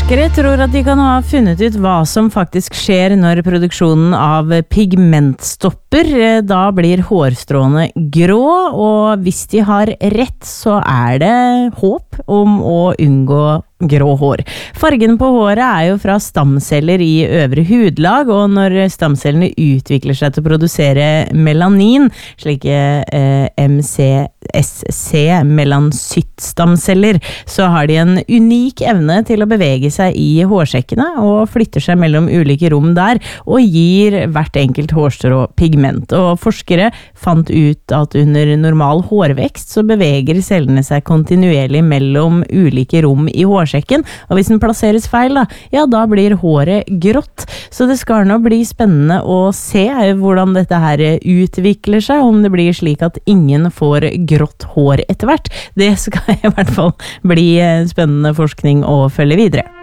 Forskere tror at de kan ha funnet ut hva som faktisk skjer når produksjonen av pigment stopper. Da blir hårstråene grå, og hvis de har rett, så er det håp om å unngå grå hår. Fargen på håret er jo fra stamceller i øvre hudlag, og når stamcellene utvikler seg til å produsere melanin, slike MCSC, melancytstamceller, så har de en unik evne til å bevege seg i hårsekkene og flytter seg mellom ulike rom der, og gir hvert enkelt hårstrå pigment. Og forskere fant ut at under normal hårvekst så beveger cellene seg kontinuerlig mellom ulike rom i hårsekken, og hvis den plasseres feil, da blir håret grått. Så det skal nå bli spennende å se hvordan dette her utvikler seg, om det blir slik at ingen får grått hår etter hvert. Det skal i hvert fall bli spennende forskning å følge videre.